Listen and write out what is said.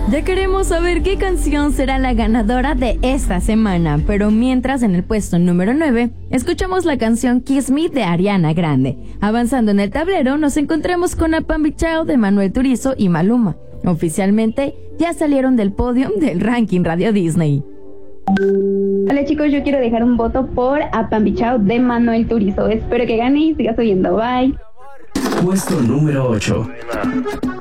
Ya queremos saber qué canción será la ganadora de esta semana, pero mientras en el puesto número 9 escuchamos la canción Kiss Me de Ariana Grande. Avanzando en el tablero nos encontramos con A Bamboo Child de Manuel Turizo y Maluma. Oficialmente ya salieron del podio del ranking Radio Disney. Hola chicos, yo quiero dejar un voto por A Bamboo Child de Manuel Turizo. Espero que gane y siga subiendo. Bye. Puesto número 8.